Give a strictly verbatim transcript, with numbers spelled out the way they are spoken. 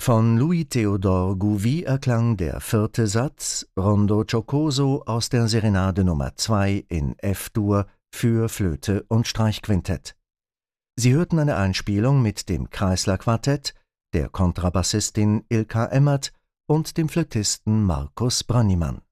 Von Louis-Théodore Gouvi erklang der vierte Satz Rondo Giocoso aus der Serenade Nummer zwei in F-Dur für Flöte und Streichquintett. Sie hörten eine Einspielung mit dem Kreisler-Quartett, der Kontrabassistin Ilka Emmert und dem Flötisten Markus Brönnimann.